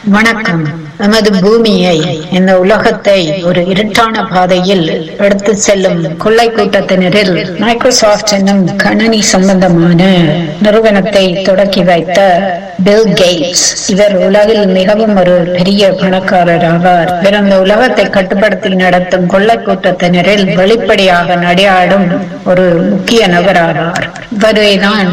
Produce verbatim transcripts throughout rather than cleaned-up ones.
வணக்கம். நமது பூமியை, இந்த உலகத்தை ஒரு இருட்டான பாதையில் எடுத்து செல்லும் கொள்ளை கூட்டத்தினரில் மைக்ரோசாப்ட் என்னும் கணினி சம்பந்தமான நிறுவனத்தை தொடக்கி வைத்த பில் கேட்ஸ். இவர் உலகில் மிகவும் ஒரு பெரிய பணக்காரர் ஆவார். இவர் இந்த உலகத்தை கட்டுப்படுத்தி நடத்தும் கொள்ளை கூட்டத்தினரில் வெளிப்படையாக நடையாடும் ஒரு முக்கிய நபர் ஆவார். இவரைதான்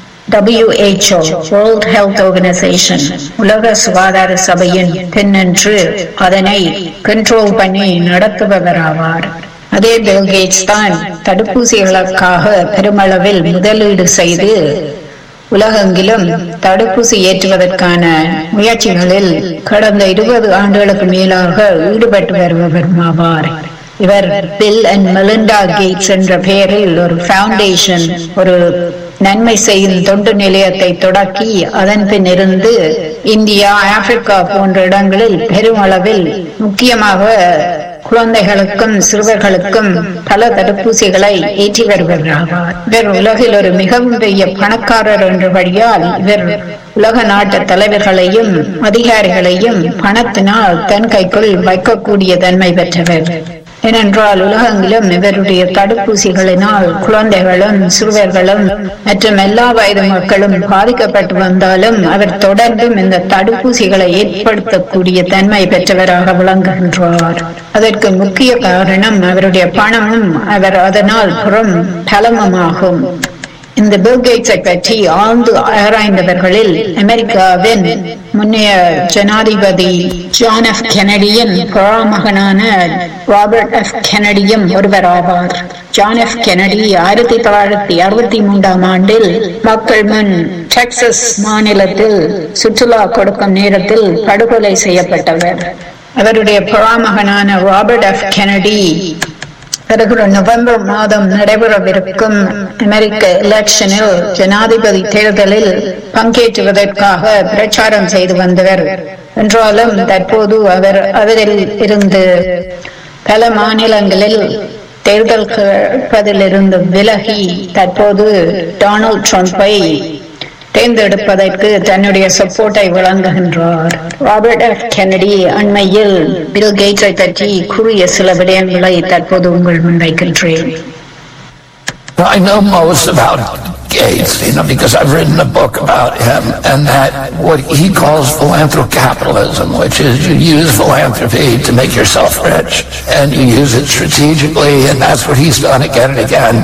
W H O World Health Organization உலக சுகாதார சபையின் பின்னென்று அதனை கண்ட்ரோல் பண்ணி நடத்துபவராவார். அதே பில் கேட்ஸ் தான் தடுப்பூசிகளுக்காக பெருமளவில் முதலீடு செய்து உலகெங்கிலும் தடுப்பூசி ஏற்றுவதற்கான முயற்சிகளில் கடந்த இருபது ஆண்டுகளுக்கு மேலாக ஈடுபட்டு வருபவருமாவார். இவர் பில் அண்ட் மெலிண்டா கேட்ஸ் என்ற பெயரில் ஒரு ஃபவுண்டேஷன், ஒரு நன்மை செய்யும் தொண்டு நிலையத்தை தொடக்கி அதன் பின் இருந்து இந்தியா, ஆப்பிரிக்கா போன்ற இடங்களில் பெருமளவில் முக்கியமாக குழந்தைகளுக்கும் சிறுவர்களுக்கும் பல தடுப்பூசிகளை ஏற்றி வருகிறார். இவர் உலகில் ஒரு மிகவும் பெரிய பணக்காரர் என்றபடியால் இவர் உலக நாட்டு தலைவர்களையும் அதிகாரிகளையும் பணத்தினால் தன் கைக்குள் வைக்கக்கூடிய தன்மை பெற்றவர். ஏனென்றால் உலகெங்கிலும் இவருடைய தடுப்பூசிகளினால் குழந்தைகளும் சிறுவர்களும் மற்றும் எல்லா வயது மக்களும் பாதிக்கப்பட்டு வந்தாலும் அவர் தொடர்ந்தும் இந்த தடுப்பூசிகளை ஏற்படுத்தக்கூடிய தன்மை பெற்றவராக விளங்குகின்றார். அதற்கு முக்கிய காரணம் அவருடைய பணமும் அவர் அதனால் பெறும் பலமுமாகும். இந்த பில் கேட்ஸை பற்றி ஆழ்ந்து ஆராய்ந்தவர்களில் அமெரிக்காவின் முன்னைய ஜனாதிபதி ஜான் எஃப் கெனடியின் பராமகனான ராபர்ட் எஃப் கெனடியும் ஒருவர் ஆவார். ஜான் எஃப் கெனடி ஆயிரத்தி தொள்ளாயிரத்தி அறுபத்தி மூன்றாம் ஆண்டில் மக்கள் முன் டெக்சஸ் மாநிலத்தில் சுற்றுலா கொடுக்கும் நேரத்தில் படுகொலை செய்யப்பட்டவர். அவருடைய பராமகனான ராபர்ட் எஃப் கெனடி வருகிற நவம்பர் மாதம் நடைபெறவிருக்கும் அமெரிக்க எலெக்ஷனில் ஜனாதிபதி தேர்தலில் பங்கேற்றுவதற்காக பிரச்சாரம் செய்து வந்தவர். என்றாலும் தற்போது அவர் அவரில் இருந்து பல மாநிலங்களில் தேர்தலிலிருந்து விலகி தற்போது டொனால்ட் ட்ரம்பை தேர்ந்தெடுப்பதற்கு தன்னுடைய சப்போர்ட்டை வழங்குகின்றார். ராபர்ட் எஃப் கெனடி அண்மையில் பில் கேட்ஸை பற்றி கூறிய சில விடயங்களை தற்போது உங்கள் முன்வைக்கின்றேன். I know most about Gates, you know, because I've written a book about him, and that what he calls philanthrocapitalism, which is you use philanthropy to make yourself rich, and you use it strategically, and that's what he's done again and again.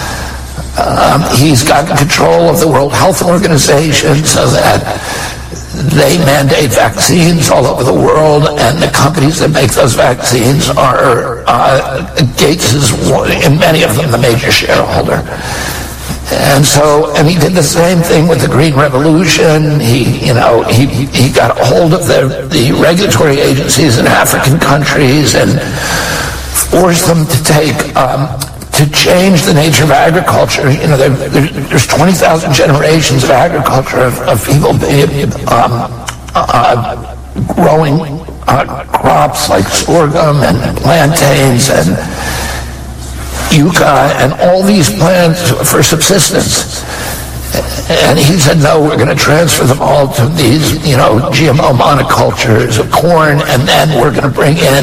Um, he's gotten control of the World Health Organization so that they mandate vaccines all over the world, and the companies that make those vaccines are uh, Gates is, in many of them, the major shareholder. And so, and he did the same thing with the Green Revolution. He, you know, he he got a hold of the the regulatory agencies in African countries and forced them to take. Um, to change the nature of agriculture. You know, there, there, there's twenty thousand generations of agriculture of, of people um, uh, growing uh, crops like sorghum and plantains and yucca and all these plants for subsistence. And he said, no, we're going to transfer them all to these, you know, G M O monocultures of corn, and then we're going to bring in